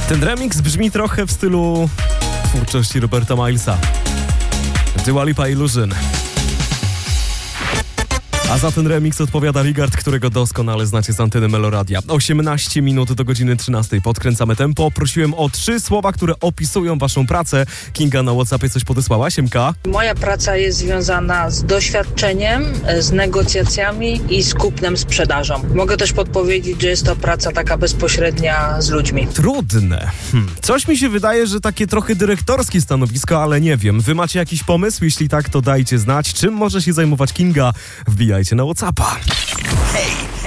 Ten remix brzmi trochę w stylu twórczości Roberta Milesa. Dua Lipa Illusion. A za ten remix odpowiada Rigard, którego doskonale znacie z anteny Meloradia. 18 minut do godziny 13. Podkręcamy tempo. Prosiłem o 3 słowa, które opisują waszą pracę. Kinga na WhatsAppie coś podesłała. Siemka. Moja praca jest związana z doświadczeniem, z negocjacjami i z kupnem, sprzedażą. Mogę też podpowiedzieć, że jest to praca taka bezpośrednia z ludźmi. Trudne. Coś mi się wydaje, że takie trochę dyrektorskie stanowisko, ale nie wiem. Wy macie jakiś pomysł? Jeśli tak, to dajcie znać. Czym może się zajmować Kinga? Wbijajcie na WhatsAppa. Hej!